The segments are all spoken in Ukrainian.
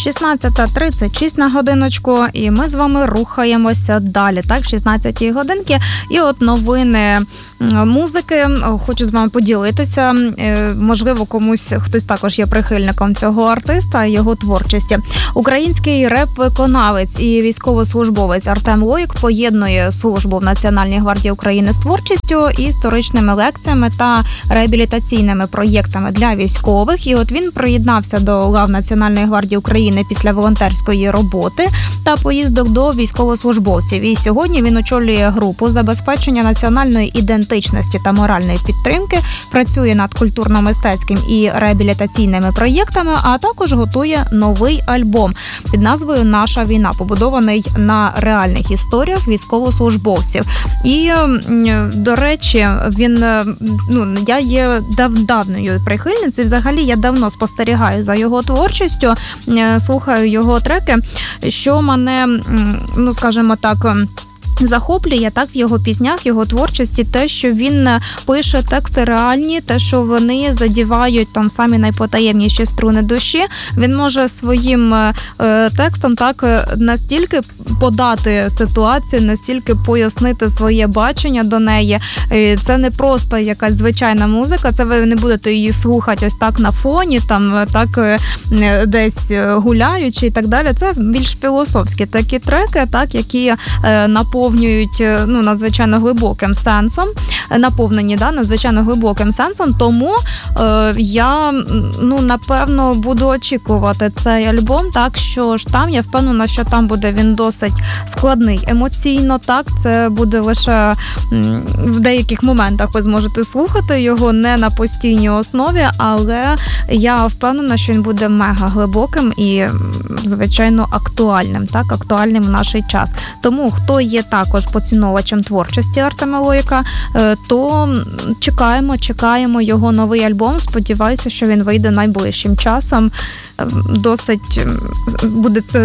16:36 на годиночку, і ми з вами рухаємося далі, так, 16-й годинки. І от новини музики. Хочу з вами поділитися. Можливо, хтось також є прихильником цього артиста і його творчості. Український реп-виконавець і військовослужбовець Артем Лоїк поєднує службу в Національній гвардії України з творчістю, історичними лекціями та реабілітаційними проєктами для військових. І от він приєднався до лав Національної гвардії України після волонтерської роботи та поїздок до військовослужбовців. І сьогодні він очолює групу забезпечення національної ідентичності та моральної підтримки, працює над культурно-мистецьким і реабілітаційними проєктами, а також готує новий альбом під назвою «Наша війна», побудований на реальних історіях військовослужбовців. І, до речі, я є давньою прихильницею, взагалі я давно спостерігаю за його творчістю, слухаю його треки, що мене, скажімо так, захоплює так в його піснях, його творчості, те, що він пише тексти реальні, те, що вони задівають там самі найпотаємніші струни душі. Він може своїм текстом так настільки подати ситуацію, настільки пояснити своє бачення до неї. Це не просто якась звичайна музика, це ви не будете її слухати ось так на фоні, там так десь гуляючи і так далі. Це більш філософські такі треки, так, які наповнюють надзвичайно глибоким сенсом, наповнені надзвичайно глибоким сенсом, тому я, напевно, буду очікувати цей альбом, так, що ж там, я впевнена, що там буде він досить складний емоційно, так, це буде лише в деяких моментах ви зможете слухати його не на постійній основі, але я впевнена, що він буде мега глибоким і, звичайно, актуальним, так, актуальним в наш час. Тому, хто є також поціновувачем творчості Артема Лоїка, то чекаємо його новий альбом. Сподіваюся, що він вийде найближчим часом. Досить буде це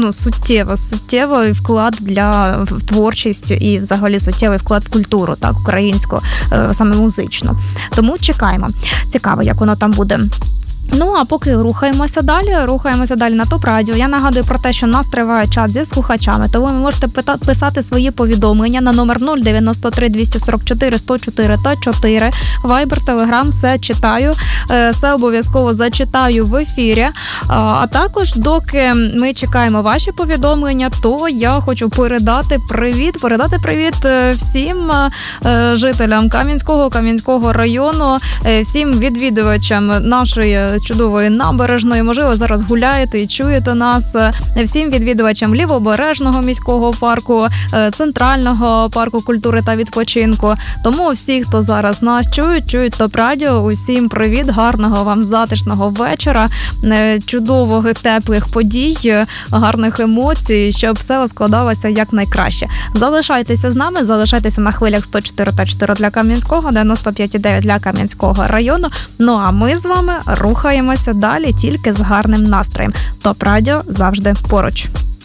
суттєвий вклад в творчість і взагалі суттєвий вклад в культуру, так, українську, саме музичну. Тому чекаємо. Цікаво, як воно там буде. А поки рухаємося далі на ТОП Радіо. Я нагадую про те, що в нас триває чат зі слухачами, тому ви можете писати свої повідомлення на номер 093 244 104 та 4. Вайбер, Телеграм, все читаю, все обов'язково зачитаю в ефірі. А також, доки ми чекаємо ваші повідомлення, то я хочу передати привіт всім жителям Кам'янського району, всім відвідувачам нашої чудової набережної. Можливо, зараз гуляєте і чуєте нас. Всім відвідувачам Лівобережного міського парку, Центрального парку культури та відпочинку. Тому всі, хто зараз нас чують ТОП Радіо, усім привіт, гарного вам затишного вечора, чудових теплих подій, гарних емоцій, щоб все складалося якнайкраще. Залишайтеся з нами, залишайтеся на хвилях 104,4 для Кам'янського, 95,9 для Кам'янського району. А ми з вами рухаємося далі тільки з гарним настроєм. ТОП Радіо завжди поруч.